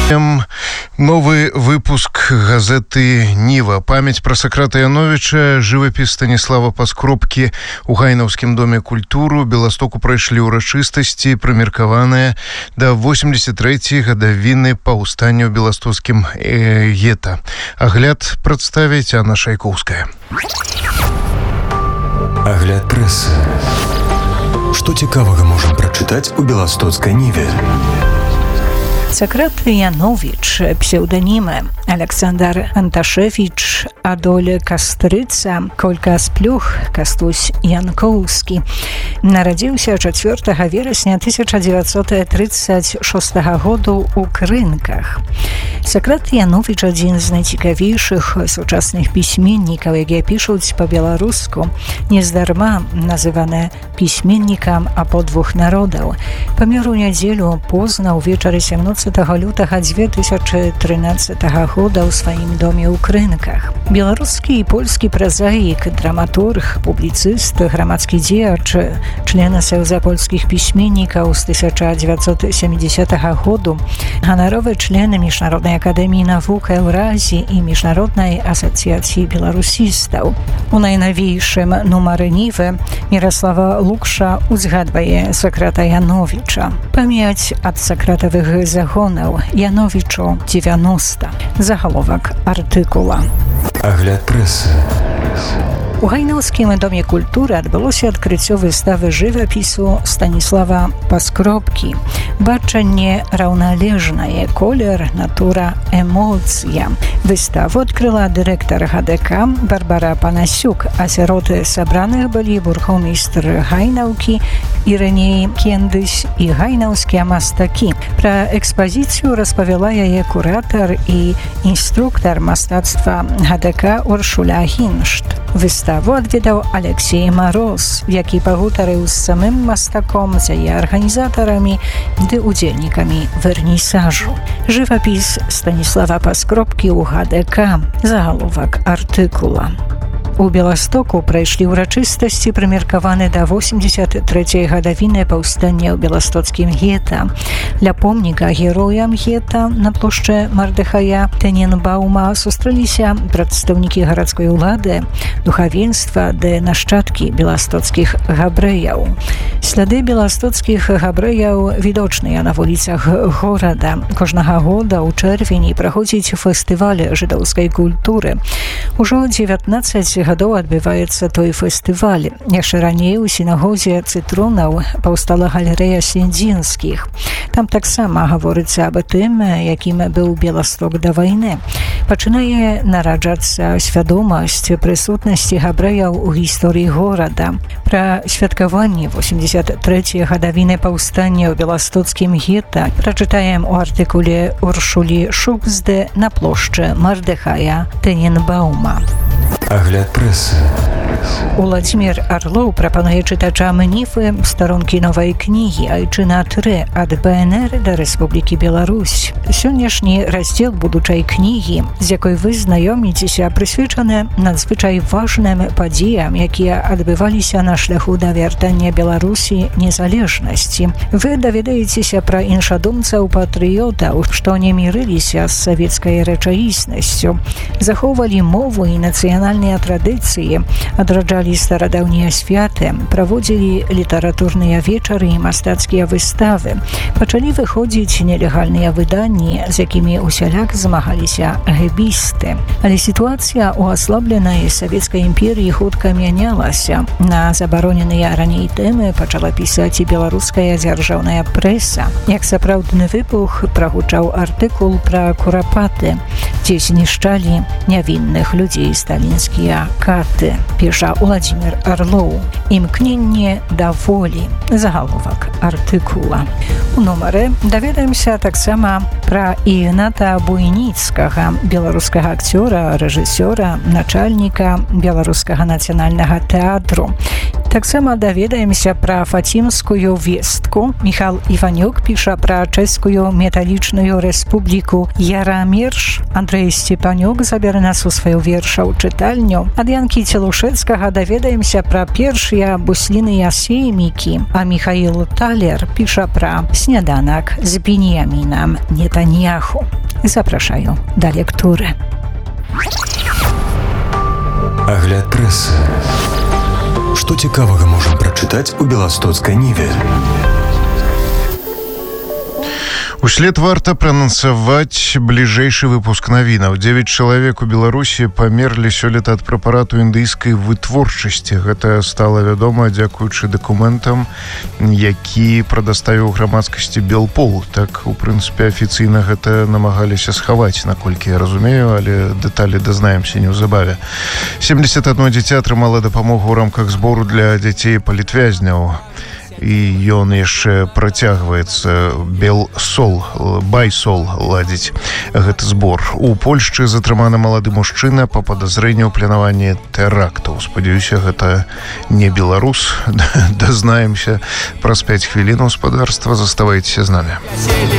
Новый выпуск газеты «Нива». Память про Сократа Яновича, живопись Станислава Паскропкі у Гайнаўскім доме культуры. Беластоку пройшли урачыстасці, прымеркаваныя да 83-й гадавіны паўстання ў беластоцкім гета. Агляд прадставіць Анна Шайкоўская. Агляд прэсы. Што цікавага можам прачытаць у беластоцкай Ніве? Сократ Янович, псевдонімы Александр Анташевич, Адоль Кастрыца, Колька Сплюх, Кастусь Янкоўскі. Нарадзіўся 4 верасня 1936 году ў Крынках. Сократ Янович адзін з найцікавейшых сучасных пісьменнікаў, якія пішуць па-беларуску, нездарма называны пісьменнікам абодвух народаў. Памёр у нядзелю позна ўвечары 17 лютага 2013 года ў сваім доме ў Крынках. Беларускі і польскі празаік, драматург, публіцыст, грамадскі дзеяч, член Саюза польскіх пісьменнікаў з 1970 году, ганаровы член Міжнароднай акадэміі навук Еўразіі і Міжнароднай асацыяцыі беларусістаў. У найнавейшым нумары Нівы Міраслава Лукша узгадвае Сократа Яновича. Памяць ад сакратавых загонаў Яновичу 90. Загаловак артыкула. Агляд прэсы. У Гайнаўскім доме культуры адбылося адкрыццё выставы жывапісу Станіслава Паскропкі «Бачанне раўналежнае. Колер, натура, эмоцыя». Выставу адкрыла дырэктар ГДК Барбара Панасюк, а сярод сабраных былі бургомістр Гайнаўкі Ірыней Кендысь і гайнаўскія мастакі. Пра экспазіцыю распавяла яе куратар і інструктар мастацтва ГДК Уршуля Гіншт. Выставу адведаў Алексей Мароз, які пагутарыў з самым мастаком, з яе арганізатарамі ды удзельнікамі вернісажу. Жывапіс Станіслава Паскропкі ў ГДК. Загаловак артыкула. У Беластоку прайшлі ўрачыстасці, прымеркаваны да 83-й гадавіны паўстання ў беластоцкім гета. Ля помніка героям гета на плошчы Мардыхая Тэненбаума сустрэліся прадстаўнікі гарадской улады, духавенства ды нашчадкі беластоцкіх габрэяў. Сляды беластоцкіх габрэяў відочныя на вуліцах горада. Кожнага года ў чэрвені праходзіць фестываль жыдоўскай культуры. Ужо 19 гадоў адбываецца той фестываль. Яшчэ раней у сінагозе Цытронаў паўстала галерэя Сендзінскіх. Там таксама гаворыцца аб тым, якім быў Беласток да вайны. Пачынае нараджацца свядомасць прысутнасці габрэяў у гісторыі горада. Пра святкаванне 83-й гадавіны паўстання ў беластоцкім гета прачытаем у артыкуле Уршулі Шубзды на плошчы Мардыхая Тэненбаума. Агляд прэсы. Уладзімір Арлоў прапануе чытачам Нівы старонкі новай кнігі «Айчына 3. Ад БНР да Рэспублікі Беларусь». Сённяшні раздзел будучай кнігі, з якой вы знаёміцеся, прысвечаны надзвычай важным падзеям, якія адбываліся на шляху да вяртання Беларусі незалежнасці. Вы даведаецеся пра іншадумцаў-патрыётаў, што не мірыліся з савецкай рэчаіснасцю, захоўвалі мову і нацыянальныя традыцыі, адраджалі старадаўнія святы, праводзілі літаратурныя вечары і мастацкія выставы. Пачалі выходзіць нелегальныя выданні, з якімі усяляк змагаліся гэбісты. Але сітуацыя ў аслабленай савецкай імперіі хутка мянялася. На забароненыя раней тэмы пачала пісаць і беларуская дзяржаўная прэса. Як сапраўдны выбух прагучаў артыкул пра курапаты, дзе знішчалі нявінных людзей сталінскія каты, піша Уладзімір Арлоў. Імкненне да волі. Загаловак артыкула. У нумары даведаемся таксама пра Ігната Буйніцкага, беларускага акцёра, рэжысёра, начальніка беларускага нацыянальнага тэатру. Таксама даведаемся пра Фацімскую вестку. Міхал Іванюк піша пра чэшскую металічную рэспубліку Ярамірш. Андрэй Сцепанюк забярэ нас у сваю верша ў чытальню. Ад Янкі Целушэцкага даведаемся пра першыя бусліныя сеймікі, а Михаил Талер піша пра сняданак з Беньямінам Нетаньяху. Запрашаю да лектуры. Агляд прэсы. Што цікавага можам прачытаць у беластоцкай ніве? Услед варта праанансаваць бліжэйшы выпуск навінаў. 9 чалавек у Беларусі памерлі сёлета ад прэпарату індыйскай вытворчасці. Гэта стала вядома дзякуючы дакументам, які прадаставіў грамадскасці Белпол. Так, у прынцыпе, афіцыйна гэта намагаліся схаваць, наколькі я разумею, але дэталі дазнаемся неўзабаве. 71 дзіця атрымала дапамогу ў рамках збору для дзяцей палітвязняў. І ён яшчэ працягваецца. Байсол ладзіць гэты збор. У Польшчы затрыманы малады мужчына па падазрэнні ў планаванні тэрактаў. Спадзяюся, гэта не беларус. Дазнаемся праз 5 хвілін. Гаспадарства, заставайцеся з намі.